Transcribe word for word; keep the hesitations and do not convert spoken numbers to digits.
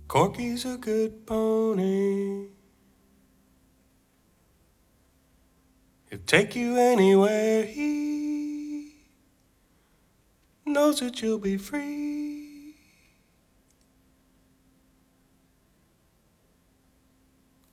Corky's a good pony. He'll take you anywhere. He knows that you'll be free.